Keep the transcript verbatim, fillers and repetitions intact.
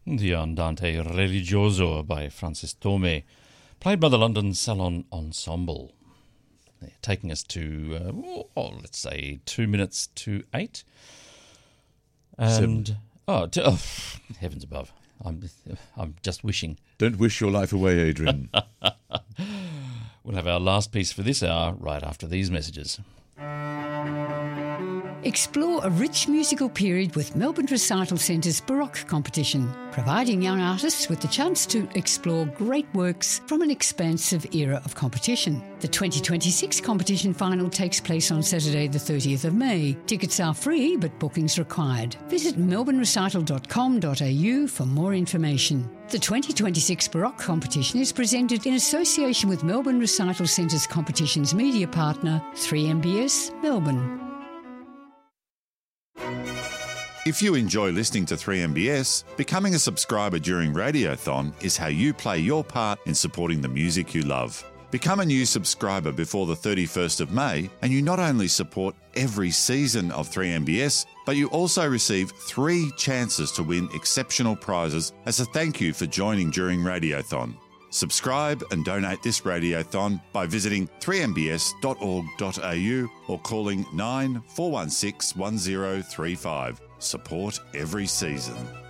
The Andante Religioso by Francis Thome, played by the London Salon Ensemble. They're taking us to, uh, oh, let's say, two minutes to eight. And, Seven. oh, to, oh, heavens above. I'm, I'm just wishing. Don't wish your life away, Adrian. We'll have our last piece for this hour right after these messages. Explore a rich musical period with Melbourne Recital Centre's Baroque competition, providing young artists with the chance to explore great works from an expansive era of competition. The twenty twenty-six competition final takes place on Saturday the thirtieth of May. Tickets are free, but bookings required. Visit melbourne recital dot com dot a u for more information. The twenty twenty-six Baroque competition is presented in association with Melbourne Recital Centre's competition's media partner, three M B S Melbourne. If you enjoy listening to three M B S, becoming a subscriber during Radiothon is how you play your part in supporting the music you love. Become a new subscriber before the thirty-first of May and you not only support every season of three M B S, but you also receive three chances to win exceptional prizes as a thank you for joining during Radiothon. Subscribe and donate this Radiothon by visiting three m b s dot org dot a u or calling nine four one six one zero three five. Support every season.